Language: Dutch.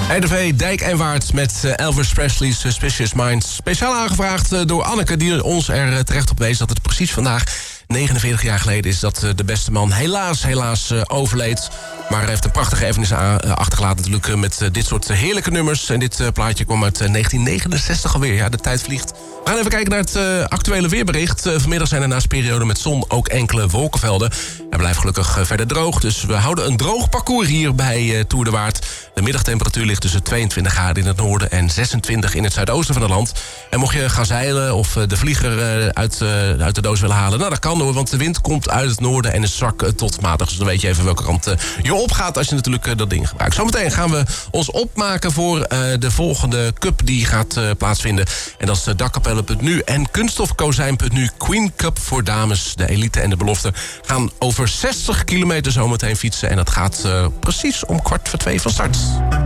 RTV Dijk en Waard met Elvis Presley's Suspicious Minds. Speciaal aangevraagd door Anneke, die ons er terecht op wees dat het precies vandaag 49 jaar geleden is dat de beste man helaas overleed. Maar hij heeft een prachtige erfenis achtergelaten natuurlijk met dit soort heerlijke nummers. En dit plaatje kwam uit 1969 alweer. Ja, de tijd vliegt. We gaan even kijken naar het actuele weerbericht. Vanmiddag zijn er naast perioden met zon ook enkele wolkenvelden. Het blijft gelukkig verder droog. Dus we houden een droog parcours hier bij Tour de Waard. De middagtemperatuur ligt tussen 22 graden in het noorden en 26 in het zuidoosten van het land. En mocht je gaan zeilen of de vlieger uit de doos willen halen, nou dat kan hoor, want de wind komt uit het noorden en is zwak tot matig. Dus dan weet je even welke kant je opgaat als je natuurlijk dat ding gebruikt. Zometeen gaan we ons opmaken voor de volgende cup die gaat plaatsvinden. En dat is dakkapellen.nu en kunststofkozijn.nu Queen Cup voor dames. De elite en de belofte gaan over 60 kilometer zometeen fietsen. En dat gaat precies om 1:45 van start.